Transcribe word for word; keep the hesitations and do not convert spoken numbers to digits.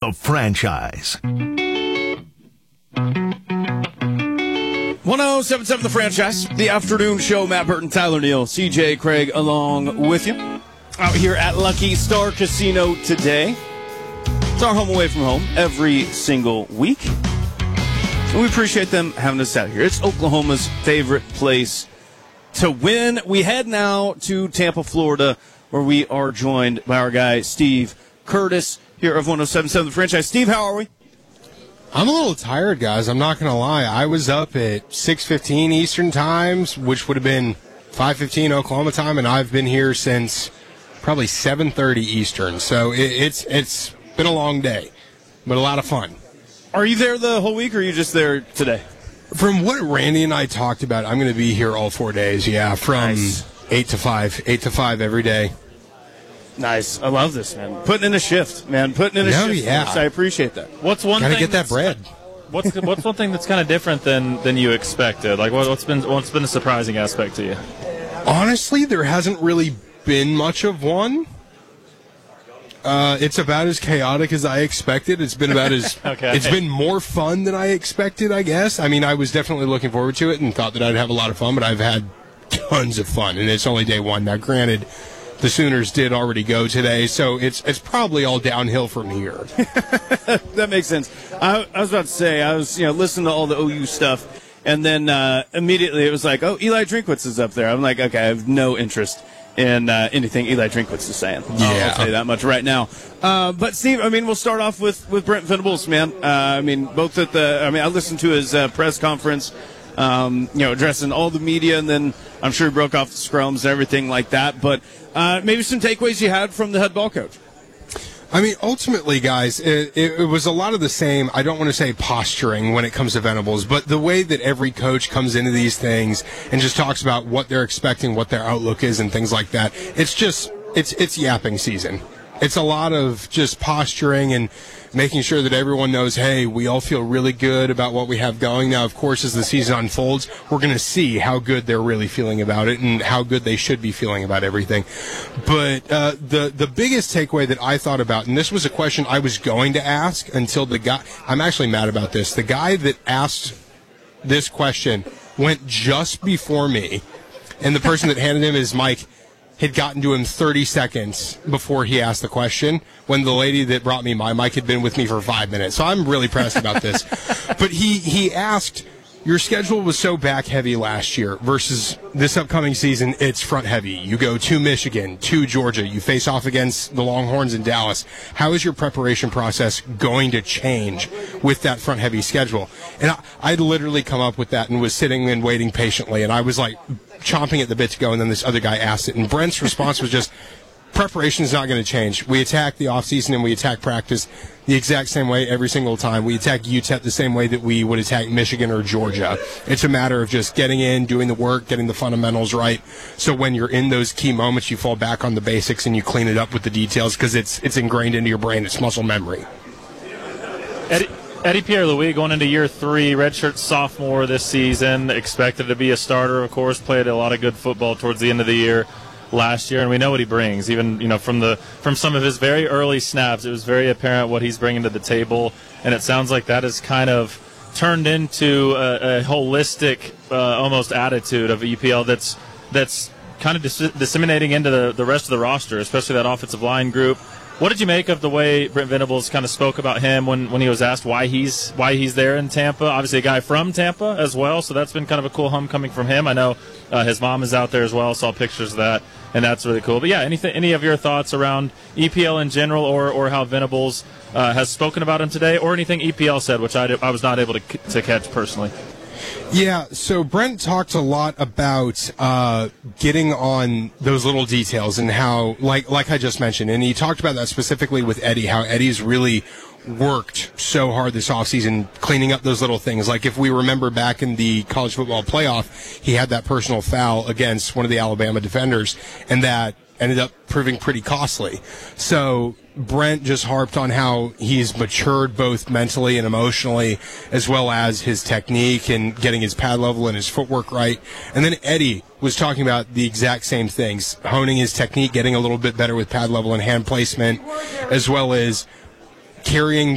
The Franchise. one oh seven point seven The Franchise, the afternoon show. Matt Burton, Tyler Neal, C J Craig along with you. Out here at Lucky Star Casino today. It's our home away from home every single week. And we appreciate them having us out here. It's Oklahoma's favorite place to win. We head now to Tampa, Florida, where we are joined by our guy, Steve Curtis, here of one oh seven point seven The Franchise. Steve, how are we? I'm a little tired, guys. I'm not going to lie. I was up at six fifteen Eastern times, which would have been five fifteen Oklahoma time, and I've been here since probably seven thirty Eastern. So it, it's it's been a long day, but a lot of fun. Are you there the whole week, or are you just there today? From what Randy and I talked about, I'm going to be here all four days, yeah, from Nice. eight to five, eight to five every day. Nice. I love this, man. Putting in a shift, man. Putting in a No, shift. yeah. Folks. I appreciate that. What's one Got to thing get that that's- bread. What's what's one thing that's kind of different than, than you expected? Like what, what's been what's been a surprising aspect to you? Honestly, there hasn't really been much of one. Uh, it's about as chaotic as I expected. It's been about as Okay. It's been more fun than I expected, I guess. I mean, I was definitely looking forward to it and thought that I'd have a lot of fun, but I've had tons of fun, and it's only day one. Now, granted, the Sooners did already go today, so it's it's probably all downhill from here. That makes sense. I, I was about to say, I was, you know, listening to all the O U stuff, and then uh, immediately it was like, oh, Eli Drinkwitz is up there. I'm like, okay, I have no interest in uh, anything Eli Drinkwitz is saying. I'll- Yeah. I'll tell you that much right now. Uh, but, Steve, I mean, we'll start off with, with Brent Venables, man. Uh, I mean, both at the, I mean, I listened to his uh, press conference, um, you know, addressing all the media, and then I'm sure he broke off the scrums and everything like that. But uh, maybe some takeaways you had from the head ball coach. I mean, ultimately, guys, it, it, it was a lot of the same, I don't want to say posturing when it comes to Venables, but the way that every coach comes into these things and just talks about what they're expecting, what their outlook is, and things like that. It's just, it's it's yapping season. It's a lot of just posturing and making sure that everyone knows, hey, we all feel really good about what we have going. Now, of course, as the season unfolds, we're going to see how good they're really feeling about it and how good they should be feeling about everything. But uh, the, the biggest takeaway that I thought about, and this was a question I was going to ask until the guy, I'm actually mad about this, the guy that asked this question went just before me, and the person that handed him his mic had gotten to him thirty seconds before he asked the question, when the lady that brought me my mic had been with me for five minutes. So I'm really pressed about this. But he, he asked, your schedule was so back heavy last year versus this upcoming season, it's front heavy. You go to Michigan, to Georgia, you face off against the Longhorns in Dallas. How is your preparation process going to change with that front heavy schedule? And I, I'd literally come up with that and was sitting and waiting patiently, and I was like chomping at the bit to go, and then this other guy asked it, and Brent's response was just, preparation is not going to change. We attack the offseason and we attack practice the exact same way every single time. We attack U T E P the same way that we would attack Michigan or Georgia. It's a matter of just getting in, doing the work, getting the fundamentals right. So when you're in those key moments, you fall back on the basics and you clean it up with the details because it's it's ingrained into your brain. It's muscle memory. Eddie, Eddie Pierre-Louis going into year three, redshirt sophomore this season, expected to be a starter, of course, played a lot of good football towards the end of the year last year, and we know what he brings. Even, you know, from the from some of his very early snaps, it was very apparent what he's bringing to the table, and it sounds like that has kind of turned into a, a holistic, uh, almost attitude of E P L that's that's kind of dis- disseminating into the, the rest of the roster, especially that offensive line group. What did you make of the way Brent Venables kind of spoke about him when, when he was asked why he's why he's there in Tampa? Obviously a guy from Tampa as well, so that's been kind of a cool homecoming from him. I know uh, his mom is out there as well, saw pictures of that, and that's really cool. But yeah, anything, any of your thoughts around E P L in general, or, or how Venables uh, has spoken about him today, or anything E P L said, which I, did, I was not able to, to catch personally? Yeah, so Brent talked a lot about uh, getting on those little details and how, like like I just mentioned, and he talked about that specifically with Eddie, how Eddie's really worked so hard this offseason cleaning up those little things. Like if we remember back in the college football playoff, he had that personal foul against one of the Alabama defenders, and that ended up proving pretty costly. So Brent just harped on how he's matured both mentally and emotionally, as well as his technique and getting his pad level and his footwork right. And then Eddie was talking about the exact same things, honing his technique, getting a little bit better with pad level and hand placement, as well as carrying